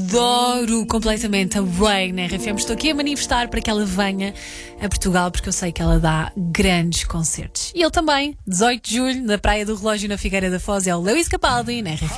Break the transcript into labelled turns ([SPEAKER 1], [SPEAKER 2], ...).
[SPEAKER 1] adoro completamente a Rain na RFM. Estou aqui a manifestar para que ela venha a Portugal, porque eu sei que ela dá grandes concertos. E ele também, 18 de julho, na Praia do Relógio, na Figueira da Foz, é o Lewis Capaldi na RFM.